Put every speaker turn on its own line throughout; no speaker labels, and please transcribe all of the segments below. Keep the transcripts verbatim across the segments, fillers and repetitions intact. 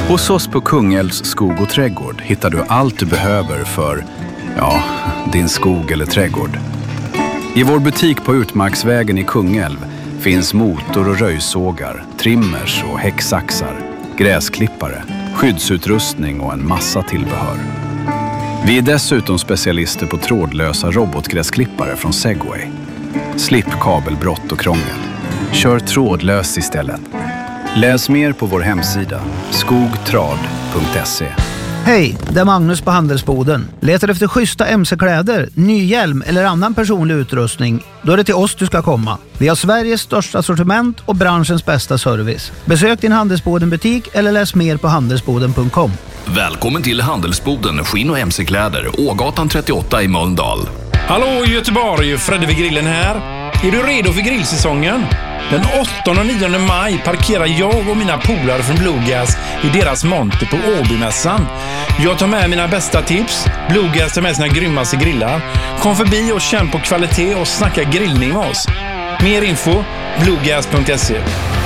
Hos oss på Kungälvs skog och trädgård hittar du allt du behöver för, ja, din skog eller trädgård. I vår butik på Utmarksvägen i Kungälv finns motor- och röjsågar, trimmers och häcksaxar, gräsklippare, skyddsutrustning och en massa tillbehör. Vi är dessutom specialister på trådlösa robotgräsklippare från Segway. Slipp kabelbrott och krångel. Kör trådlös istället. Läs mer på vår hemsida skogtrad punkt se.
Hej, det är Magnus på Handelsboden. Letar efter schyssta M C-kläder, ny hjälm eller annan personlig utrustning? Då är det till oss du ska komma. Vi har Sveriges största sortiment och branschens bästa service. Besök din Handelsboden-butik eller läs mer på handelsboden punkt com.
Välkommen till Handelsboden, skinn- och M C-kläder, Ågatan trettioåtta i Mölndal.
Hallå Göteborg, Fredde vid grillen här. Är du redo för grillsäsongen? Den åttonde och nionde maj parkerar jag och mina polare från Bluegas i deras monter på Åbymässan. Jag tar med mina bästa tips. Bluegas tar med sina grymmaste grillar. Kom förbi och känn på kvalitet och snacka grillning med oss. Mer info, bluegas punkt se.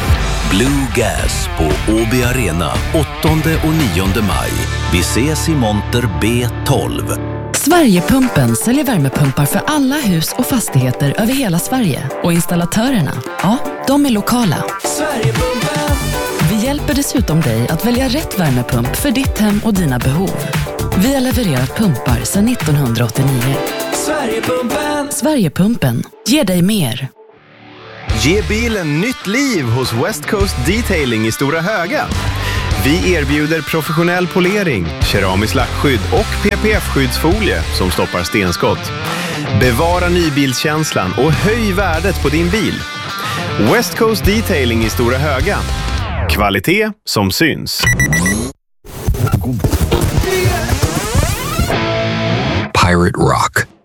Bluegas på Åby Arena åttonde och nionde maj. Vi ses i monter B tolv.
Sverigepumpen säljer värmepumpar för alla hus och fastigheter över hela Sverige. Och installatörerna, ja, de är lokala. Sverigepumpen. Vi hjälper dessutom dig att välja rätt värmepump för ditt hem och dina behov. Vi har levererat pumpar sedan nittonhundraåttionio. Sverigepumpen. Sverigepumpen. Ge dig mer.
Ge bilen nytt liv hos West Coast Detailing i Stora Höga. Vi erbjuder professionell polering, keramisk lackskydd och P P F-skyddsfolie som stoppar stenskott. Bevara nybilskänslan och höj värdet på din bil. West Coast Detailing i Stora Höga. Kvalitet som syns.
Pirate Rock.